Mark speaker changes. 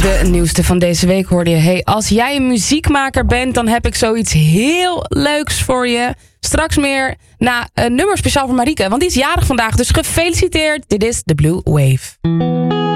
Speaker 1: De nieuwste van deze week hoorde je. Hey, als jij een muziekmaker bent, dan heb ik zoiets heel leuks voor je. Straks meer na een nummer speciaal voor Marieke, want die is jarig vandaag. Dus gefeliciteerd. Dit is The Blue Wave.